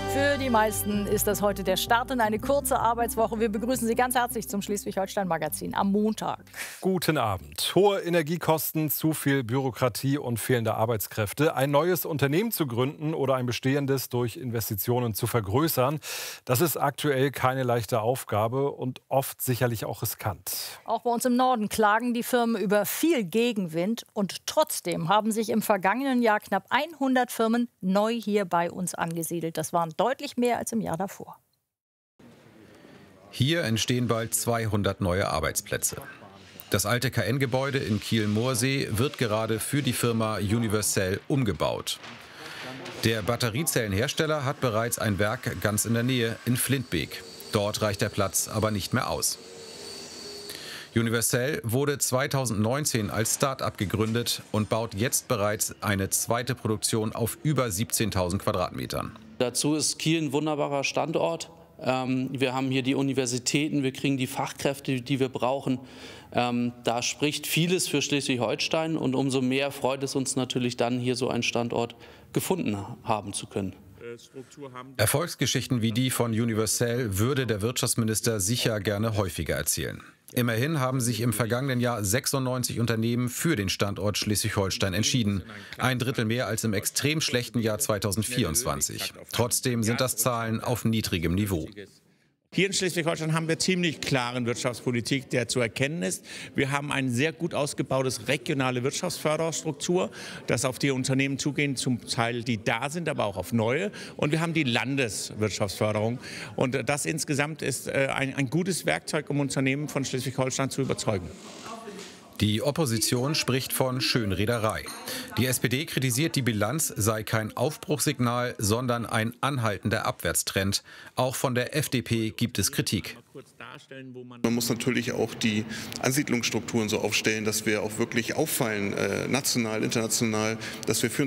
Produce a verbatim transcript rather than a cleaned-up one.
Für die meisten ist das heute der Start in eine kurze Arbeitswoche. Wir begrüßen Sie ganz herzlich zum Schleswig-Holstein-Magazin am Montag. Guten Abend. Hohe Energiekosten, zu viel Bürokratie und fehlende Arbeitskräfte. Ein neues Unternehmen zu gründen oder ein bestehendes durch Investitionen zu vergrößern, das ist aktuell keine leichte Aufgabe und oft sicherlich auch riskant. Auch bei uns im Norden klagen die Firmen über viel Gegenwind. Und trotzdem haben sich im vergangenen Jahr knapp hundert Firmen neu hier bei uns angesiedelt. Das waren deutlich mehr als im Jahr davor. Hier entstehen bald zweihundert neue Arbeitsplätze. Das alte K N-Gebäude in Kiel-Moorsee wird gerade für die Firma Univercell umgebaut. Der Batteriezellenhersteller hat bereits ein Werk ganz in der Nähe in Flintbeek. Dort reicht der Platz aber nicht mehr aus. Univercell wurde zweitausendneunzehn als Start-up gegründet und baut jetzt bereits eine zweite Produktion auf über siebzehntausend Quadratmetern. Dazu ist Kiel ein wunderbarer Standort. Wir haben hier die Universitäten, wir kriegen die Fachkräfte, die wir brauchen. Da spricht vieles für Schleswig-Holstein und umso mehr freut es uns natürlich dann, hier so einen Standort gefunden haben zu können. Erfolgsgeschichten wie die von Univercell würde der Wirtschaftsminister sicher gerne häufiger erzählen. Immerhin haben sich im vergangenen Jahr sechsundneunzig Unternehmen für den Standort Schleswig-Holstein entschieden. Ein Drittel mehr als im extrem schlechten Jahr zweitausendvierundzwanzig. Trotzdem sind das Zahlen auf niedrigem Niveau. Hier in Schleswig-Holstein haben wir ziemlich klaren Wirtschaftspolitik, der zu erkennen ist. Wir haben ein sehr gut ausgebautes regionale Wirtschaftsförderstruktur, das auf die Unternehmen zugehen, zum Teil die da sind, aber auch auf neue. Und wir haben die Landeswirtschaftsförderung. Und das insgesamt ist ein, ein gutes Werkzeug, um Unternehmen von Schleswig-Holstein zu überzeugen. Die Opposition spricht von Schönrederei. Die S P D kritisiert, die Bilanz sei kein Aufbruchssignal, sondern ein anhaltender Abwärtstrend. Auch von der F D P gibt es Kritik. Man muss natürlich auch die Ansiedlungsstrukturen so aufstellen, dass wir auch wirklich auffallen, äh, national, international, dass wir für